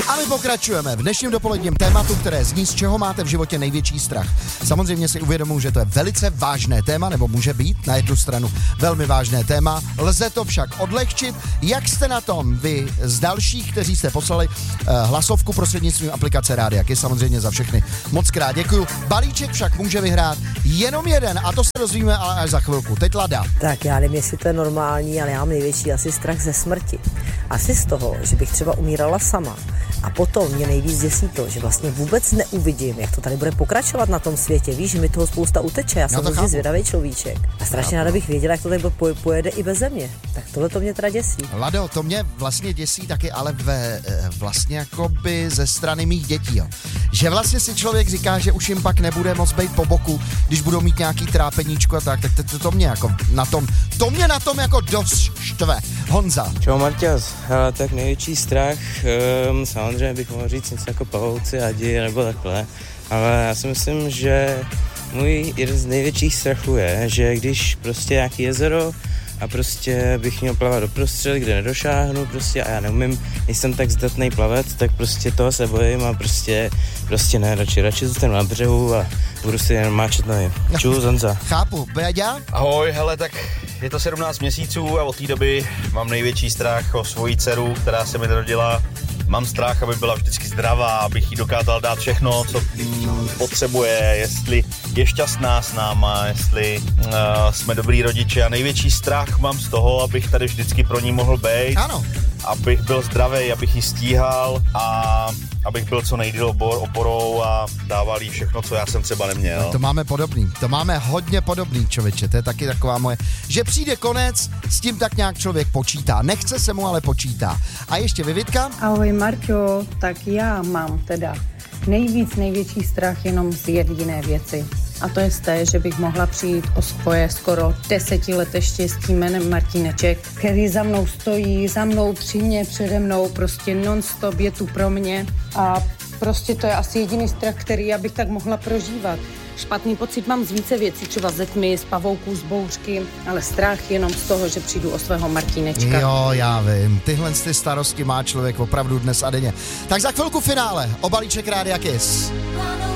A my pokračujeme v dnešním dopoledním tématu, které zní, z čeho máte v životě největší strach. Samozřejmě si uvědomuji, že to je velice vážné téma, nebo může být na jednu stranu velmi vážné téma. Lze to však odlehčit. Jak jste na tom vy z dalších, kteří jste poslali hlasovku prostřednictvím aplikace Rádia Kiss, samozřejmě za všechny moc krát děkuju. Balíček však může vyhrát jenom jeden a to se dozvíme ale až za chvilku. Teď Lada. Tak já nevím, jestli to je normální, ale já mám největší asi strach ze smrti. Asi z toho, že bych třeba umírala sama. A potom mě nejvíc děsí to, že vlastně vůbec neuvidím, jak to tady bude pokračovat na tom světě. Víš, že mi toho spousta uteče, já jsem hrozně zvědavý človíček. A strašně ráda bych věděla, jak to tady pojede i beze mě. Tak tohle to mě teda děsí. Lado, to mě vlastně děsí taky, ale vlastně jakoby ze strany mých dětí, jo. Že vlastně si člověk říká, že už jim pak nebude moc být po boku, když budou mít nějaký trápeníčko a tak to mě jako na tom jako dost štve. Honza. Čau Marťas, tak největší strach, samozřejmě bych mohl říct něco jako pavouci, hadi nebo takhle, ale já si myslím, že můj jeden z největších strachů je, že když prostě nějaký jezero a prostě bych měl plavat doprostřed, kde nedošáhnu prostě a já neumím, nejsem tak zdatný plavec, tak prostě toho se bojím a prostě ne, radši zůstanu na břehu a budu si jen máčet nohy. Čus, Honza. Chápu, Béďa? Ahoj, hele, tak je to 17 měsíců a od té doby mám největší strach o svoji dceru, která se mi narodila. Mám strach, aby byla vždycky zdravá, abych jí dokázal dát všechno, co potřebuje, jestli je šťastná s náma, jestli jsme dobrý rodiče. A největší strach mám z toho, abych tady vždycky pro ní mohl být. Ano. Abych byl zdravý, abych ji stíhal a abych byl co nejdýl oporou a dával jí všechno, co já jsem třeba neměl. No, to máme podobný, to máme hodně podobný, člověče, to je taky taková moje, že přijde konec, s tím tak nějak člověk počítá, nechce se mu, ale počítá. A ještě Vivitka? Ahoj Marťo, tak já mám teda největší strach jenom z jediné věci. A to je z té, že bych mohla přijít o svoje skoro 10leté štěstí jménem Martíneček, který za mnou stojí, za mnou při mě, přede mnou, prostě non-stop je tu pro mě. A prostě to je asi jediný strach, který já bych tak mohla prožívat. Špatný pocit mám z více věcí, třeba ze tmy, z pavouků, z bouřky, ale strach jenom z toho, že přijdu o svého Martínečka. Jo, já vím, tyhle ty starosti má člověk opravdu dnes a denně. Tak za chvilku finále o balíček Rádia Kiss.